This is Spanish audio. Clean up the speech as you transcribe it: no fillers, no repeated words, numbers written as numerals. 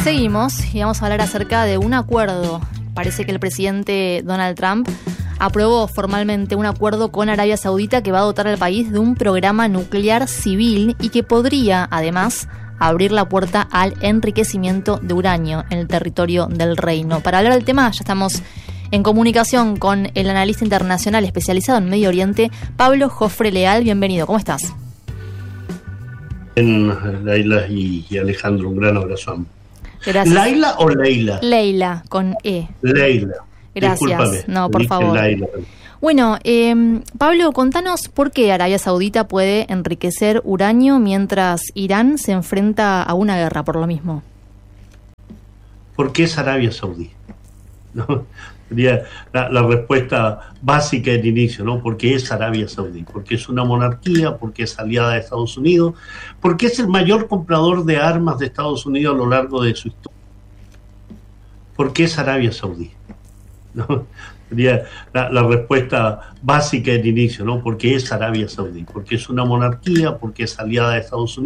Seguimos y vamos a hablar acerca de un acuerdo. Parece que el presidente Donald Trump aprobó formalmente un acuerdo con Arabia Saudita que va a dotar al país de un programa nuclear civil y que podría, además, abrir la puerta al enriquecimiento de uranio en el territorio del reino. Para hablar del tema ya estamos en comunicación con el analista internacional especializado en Medio Oriente, Pablo Jofre Leal. Bienvenido, ¿cómo estás? Laila y Alejandro, un gran abrazo a ambos. Gracias. ¿Laila o Leila? Leila, con E. Leila. Gracias. Discúlpame, no, por favor. Laila. Bueno, Pablo, contanos por qué Arabia Saudita puede enriquecer uranio mientras Irán se enfrenta a una guerra por lo mismo. ¿Por qué es Arabia Saudí? ¿No? Sería la respuesta básica del inicio, ¿no? Porque es Arabia Saudí, porque es una monarquía, porque es aliada de Estados Unidos, porque es el mayor comprador de armas de Estados Unidos a lo largo de su historia. ¿Por qué es Arabia Saudí? ¿No? Sería la respuesta básica del inicio, ¿no? Porque es Arabia Saudí, porque es una monarquía, porque es aliada de Estados Unidos.